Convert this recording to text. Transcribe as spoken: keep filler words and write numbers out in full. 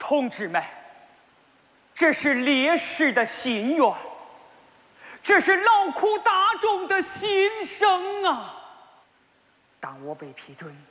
同志们，这是烈士的心愿，这是劳苦大众的心声啊！当我被批准